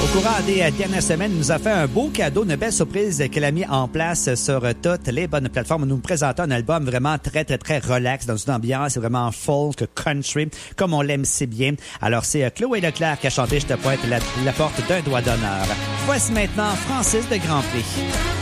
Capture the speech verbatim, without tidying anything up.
courant des euh, dernières semaines, nous a fait un beau cadeau, une belle surprise qu'elle a mis en place sur euh, toutes les bonnes plateformes. Nous nous présentons un album vraiment très, très, très relax, dans une ambiance vraiment folk, country, comme on l'aime si bien. Alors, c'est euh, Chloé Leclerc qui a chanté « Je te pointe la, la porte d'un doigt d'honneur ». Voici maintenant Francis de Grandpré.